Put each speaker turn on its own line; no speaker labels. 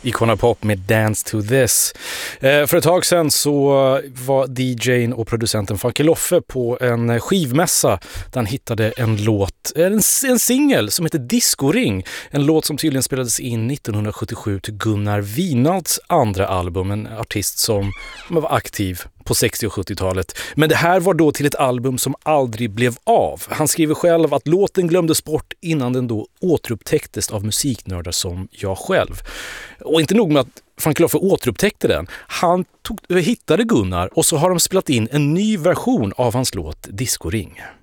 Icona Pop med Dance to This. För ett tag sedan så var DJ:n och producenten Funky Loffe på en skivmässa där han hittade en låt, en singel som heter Discoring. En låt som tydligen spelades in 1977 till Gunnar Winalds andra album, en artist som var aktiv på 60- och 70-talet. Men det här var då till ett album som aldrig blev av. Han skriver själv att låten glömdes bort innan den då återupptäcktes av musiknördar som jag själv. Och inte nog med att Funky Loffe återupptäckte den. Han hittade Gunnar och så har de spelat in en ny version av hans låt Discoring.